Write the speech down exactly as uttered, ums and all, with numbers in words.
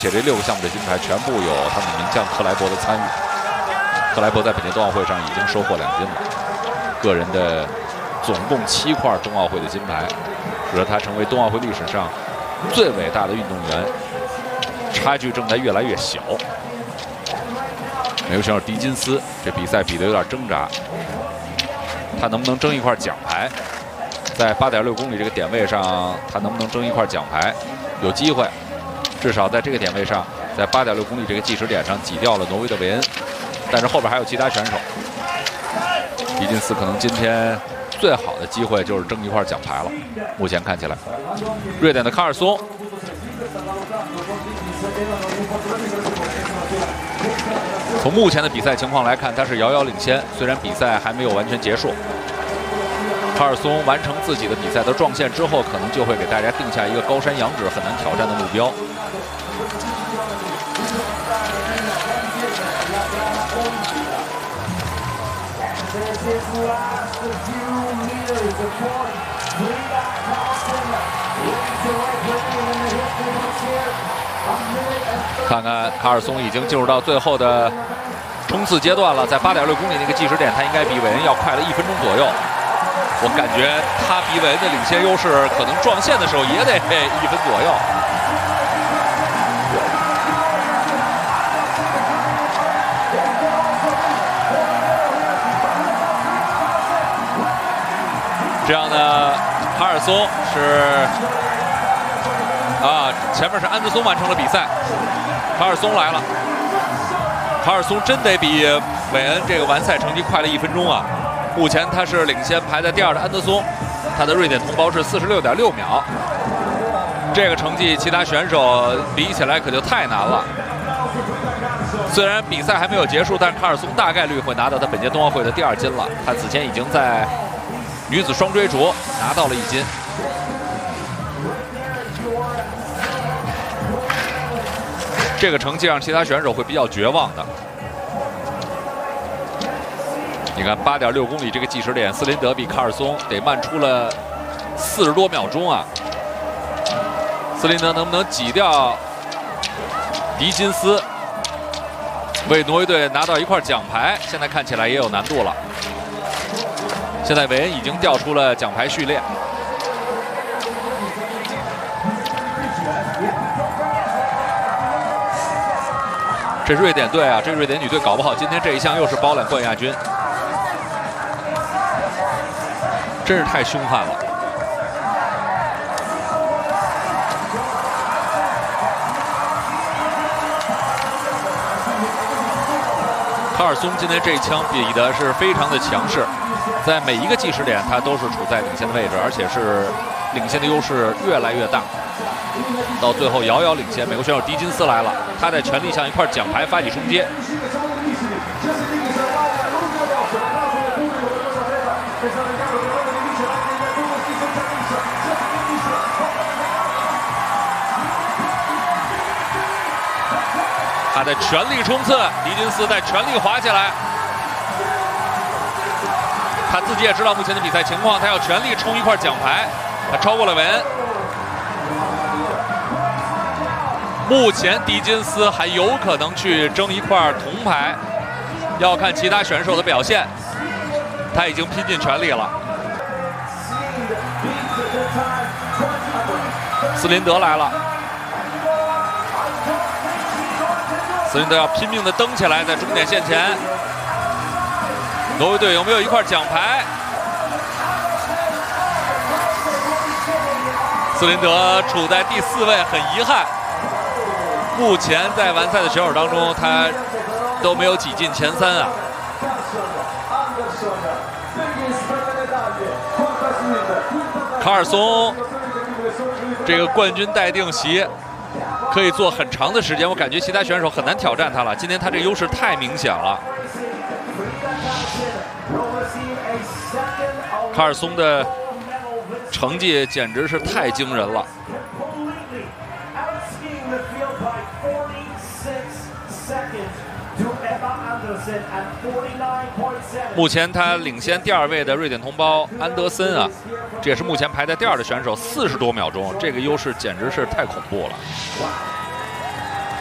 且这六个项目的金牌全部有他们名将克莱伯的参与。克莱伯在本届冬奥会上已经收获两金了，个人的总共七块冬奥会的金牌，使得他成为冬奥会历史上最伟大的运动员，差距正在越来越小。美国选手迪金斯这比赛比得有点挣扎，他能不能争一块奖牌？在 八点六公里这个点位上，他能不能争一块奖牌？有机会，至少在这个点位上，在 八点六公里这个计时点上挤掉了挪威的韦恩，但是后边还有其他选手。迪金斯可能今天最好的机会就是争一块奖牌了。目前看起来，瑞典的卡尔松。从目前的比赛情况来看，他是遥遥领先。虽然比赛还没有完全结束，卡尔松完成自己的比赛的撞线之后，可能就会给大家定下一个高山仰止很难挑战的目标。看看卡尔松已经进入到最后的冲刺阶段了，在 八点六公里那个计时点，他应该比韦恩要快了一分钟左右。我感觉他比韦恩的领先优势，可能撞线的时候也得一分左右。这样呢，卡尔松是啊，前面是安德松完成了比赛，卡尔松来了。卡尔松真得比韦恩这个完赛成绩快了一分钟啊！目前他是领先排在第二的安德松，他的瑞典同胞是四十六点六秒。这个成绩，其他选手比起来可就太难了。虽然比赛还没有结束，但卡尔松大概率会拿到他本届冬奥会的第二金了。他此前已经在女子双追逐拿到了一金。这个成绩让其他选手会比较绝望的。你看 八点六公里这个计时点，斯林德比卡尔松得慢出了四十多秒钟啊！斯林德能不能挤掉迪金斯，为挪威队拿到一块奖牌？现在看起来也有难度了。现在韦恩已经调出了奖牌序列。这瑞典队啊，这瑞典女队搞不好今天这一项又是包揽冠亚军，真是太凶悍了。卡尔松今天这一枪比的是非常的强势，在每一个计时点他都是处在领先的位置，而且是领先的优势越来越大。到最后遥遥领先，美国选手迪金斯来了，他在全力向一块奖牌发起冲击。他在全力冲刺，迪金斯在全力滑起来。他自己也知道目前的比赛情况，他要全力冲一块奖牌，他超过了韦恩。目前迪金斯还有可能去争一块铜牌，要看其他选手的表现。他已经拼尽全力了。斯林德来了，斯林德要拼命的蹬起来，在终点线前。挪威队有没有一块奖牌？斯林德处在第四位，很遗憾。目前在完赛的选手当中，他都没有挤进前三啊。卡尔松这个冠军待定席可以坐很长的时间，我感觉其他选手很难挑战他了。今天他这优势太明显了。卡尔松的成绩简直是太惊人了。目前他领先第二位的瑞典同胞安德森啊，这也是目前排在第二的选手，四十多秒钟，这个优势简直是太恐怖了。